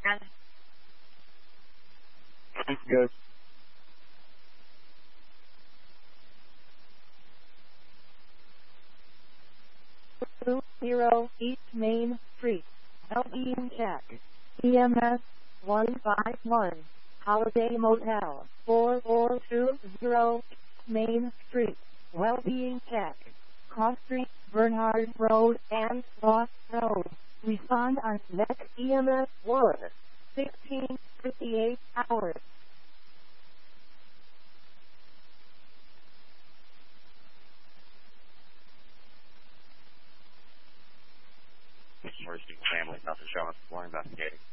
And Good. 20 East Main Street, Well-being check. EMS 151, Holiday Motel, 4420 Main Street, Well-being check. Cross Street, Bernard Road, and Ross Road. Respond on next EMS 1, 1658 hours. Morris Family, South Showing, Warren investigating.